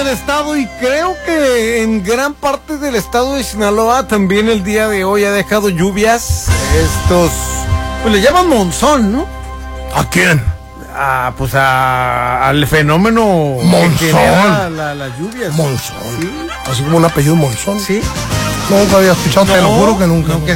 estado y creo que en gran parte del estado de Sinaloa también el día de hoy ha dejado lluvias. Pues le llaman monzón, ¿no? ¿A quién? Pues al fenómeno Monzón. que genera las lluvias. Monzón. Sí. Así como un apellido Monzón. Sí. Nunca había escuchado, te lo juro que nunca. Aunque